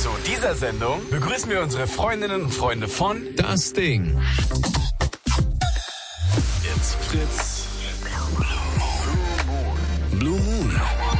Zu dieser Sendung begrüßen wir unsere Freundinnen und Freunde von Das Ding. It's Fritz Blue Moon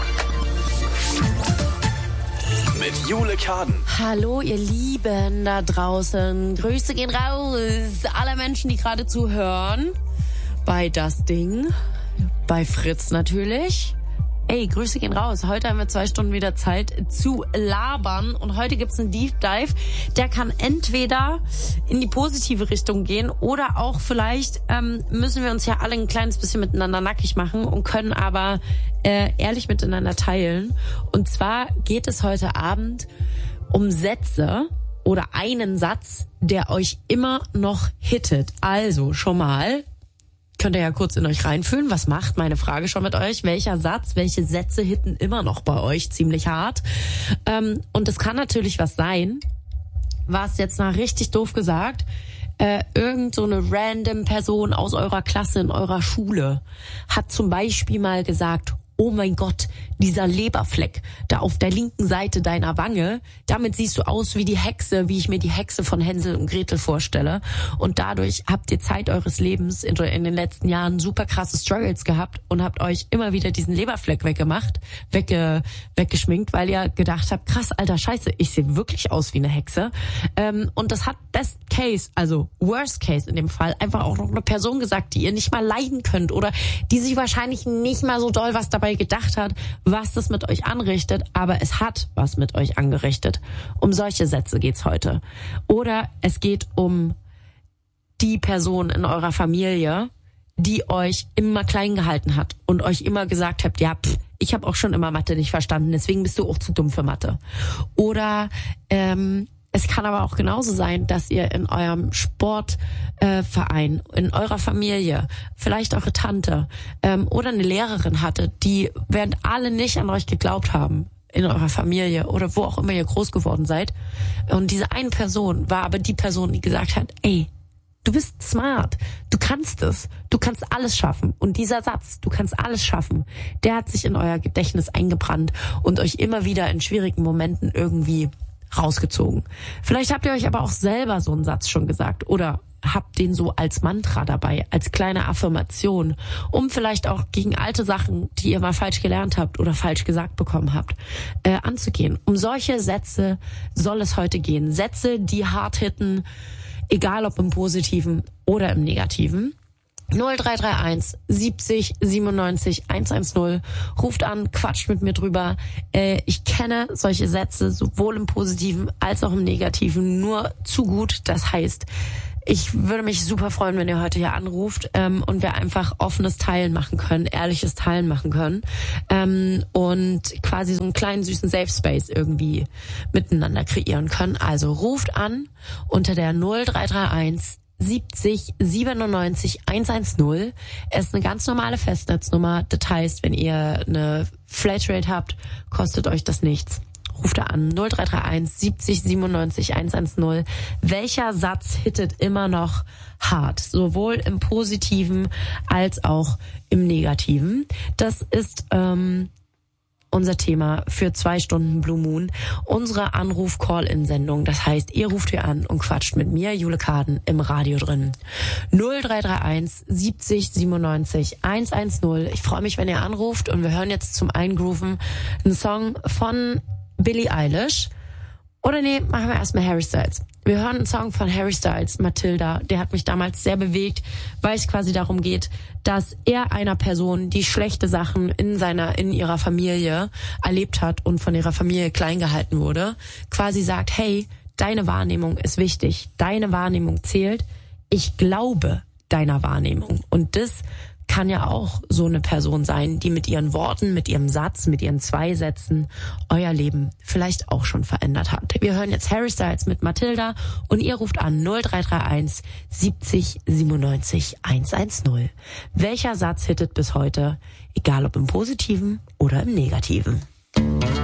mit Jule Kaden. Hallo ihr Lieben da draußen, Grüße gehen raus, alle Menschen, die gerade zuhören, bei Das Ding, bei Fritz natürlich. Ey, Grüße gehen raus. Heute haben wir 2 Stunden wieder Zeit zu labern und heute gibt's einen Deep Dive, der kann entweder in die positive Richtung gehen oder auch vielleicht müssen wir uns ja alle ein kleines bisschen miteinander nackig machen und können aber ehrlich miteinander teilen. Und zwar geht es heute Abend um Sätze oder einen Satz, der euch immer noch hittet. Also schon mal könnt ihr ja kurz in euch reinfühlen. Was macht meine Frage schon mit euch? Welcher Satz, welche Sätze hitten immer noch bei euch ziemlich hart? Und es kann natürlich was sein, was jetzt mal richtig doof gesagt, irgend so eine random Person aus eurer Klasse in eurer Schule hat zum Beispiel mal gesagt, oh mein Gott, dieser Leberfleck da auf der linken Seite deiner Wange, damit siehst du aus wie die Hexe, wie ich mir die Hexe von Hänsel und Gretel vorstelle. Und dadurch habt ihr Zeit eures Lebens in den letzten Jahren super krasse Struggles gehabt und habt euch immer wieder diesen Leberfleck weggeschminkt, weil ihr gedacht habt, krass, alter Scheiße, ich sehe wirklich aus wie eine Hexe. Und das hat Best Case, also Worst Case in dem Fall, einfach auch noch eine Person gesagt, die ihr nicht mal leiden könnt oder die sich wahrscheinlich nicht mal so doll was dabei gedacht hat, was das mit euch anrichtet, aber es hat was mit euch angerichtet. Um solche Sätze geht's heute. Oder es geht um die Person in eurer Familie, die euch immer klein gehalten hat und euch immer gesagt habt, ja, ich habe auch schon immer Mathe nicht verstanden, deswegen bist du auch zu dumm für Mathe. Oder es kann aber auch genauso sein, dass ihr in eurem Sportverein, in eurer Familie, vielleicht eure Tante oder eine Lehrerin hattet, die, während alle nicht an euch geglaubt haben, in eurer Familie oder wo auch immer ihr groß geworden seid. Und diese eine Person war aber die Person, die gesagt hat, ey, du bist smart, du kannst es, du kannst alles schaffen. Und dieser Satz, du kannst alles schaffen, der hat sich in euer Gedächtnis eingebrannt und euch immer wieder in schwierigen Momenten irgendwie rausgezogen. Vielleicht habt ihr euch aber auch selber so einen Satz schon gesagt oder habt den so als Mantra dabei, als kleine Affirmation, um vielleicht auch gegen alte Sachen, die ihr mal falsch gelernt habt oder falsch gesagt bekommen habt, anzugehen. Um solche Sätze soll es heute gehen. Sätze, die hart hitten, egal ob im Positiven oder im Negativen. 0331 70 97 110. Ruft an, quatscht mit mir drüber. Ich kenne solche Sätze sowohl im Positiven als auch im Negativen nur zu gut. Das heißt, ich würde mich super freuen, wenn ihr heute hier anruft und wir einfach offenes Teilen machen können, ehrliches Teilen machen können und quasi so einen kleinen süßen Safe Space irgendwie miteinander kreieren können. Also ruft an unter der 0331 70 97 110. Es ist eine ganz normale Festnetznummer. Das heißt, wenn ihr eine Flatrate habt, kostet euch das nichts. Ruft da an 0331 70 97 110. Welcher Satz hittet immer noch hart? Sowohl im Positiven als auch im Negativen. Das ist unser Thema für 2 Stunden Blue Moon, unsere Anruf-Call-In-Sendung. Das heißt, ihr ruft hier an und quatscht mit mir, Jule Kaden, im Radio drin. 0331 70 97 110. Ich freue mich, wenn ihr anruft und wir hören jetzt zum Eingrooven einen Song von Billie Eilish. Oder nee, machen wir erstmal Harry Styles. Wir hören einen Song von Harry Styles, Matilda. Der hat mich damals sehr bewegt, weil es quasi darum geht, dass er einer Person, die schlechte Sachen in ihrer Familie erlebt hat und von ihrer Familie klein gehalten wurde, quasi sagt, hey, deine Wahrnehmung ist wichtig. Deine Wahrnehmung zählt. Ich glaube deiner Wahrnehmung. Und das kann ja auch so eine Person sein, die mit ihren Worten, mit ihrem Satz, mit ihren 2 Sätzen euer Leben vielleicht auch schon verändert hat. Wir hören jetzt Harry Styles mit Matilda und ihr ruft an 0331 70 97 110. Welcher Satz hittet bis heute, egal ob im Positiven oder im Negativen?